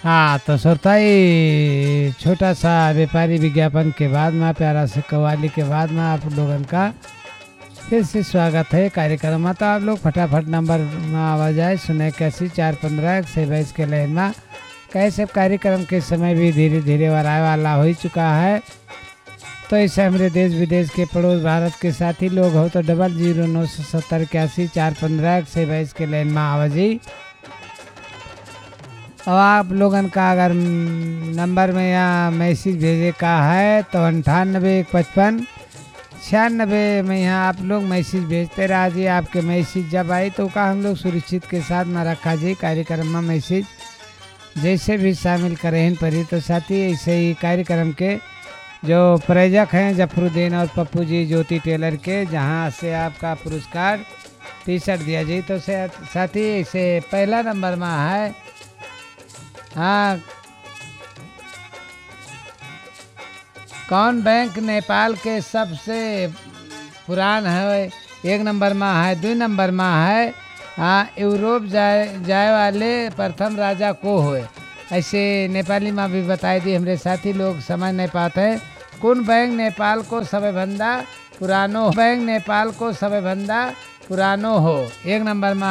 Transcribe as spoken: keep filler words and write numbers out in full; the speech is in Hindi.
हाँ तो श्रोताई छोटा सा व्यापारी विज्ञापन के बाद में प्यारा से कव्वाली के बाद में आप लोगन का फिर से स्वागत है कार्यक्रम में। तो आप लोग फटाफट नंबर में आवाज आए सुने कैसी चार पंद्रह एक से बाईस के लाइन में कैसे कार्यक्रम के समय भी धीरे धीरे वराय वाला हो चुका है। तो इसे हमारे देश विदेश के पड़ोस भारत के साथी लोग हो तो डबल जीरो नौ सौ सत्तर इक्यासी चार पंद्रह एक से बाईस के लाइन में आवाजी। और आप लोगन का अगर नंबर में यहाँ मैसेज भेजे का है तो अंठानबे एक पचपन छियानबे में यहाँ आप लोग मैसेज भेजते रहा जी। आपके मैसेज जब आई तो का हम लोग सुरक्षित के साथ में रखा जी कार्यक्रम में मैसेज जैसे भी शामिल करें परी। तो साथी ऐसे ही कार्यक्रम के जो प्रायोजक हैं जफरुद्दीन और पप्पू जी ज्योति टेलर के जहाँ से आपका पुरस्कार टी शर्ट दिया जी। तो साथी ऐसे पहला नंबर में है हाँ कौन बैंक नेपाल के सबसे पुरान है। एक नंबर में है दो नंबर में है हाँ यूरोप जाए जाए वाले प्रथम राजा को हुए। ऐसे नेपाली में भी बताई दी हमारे साथी लोग समझ नहीं पाते। कौन बैंक नेपाल को सबैभन्दा पुरानो बैंक नेपाल को सबैभन्दा पुरानो हो। एक नंबर में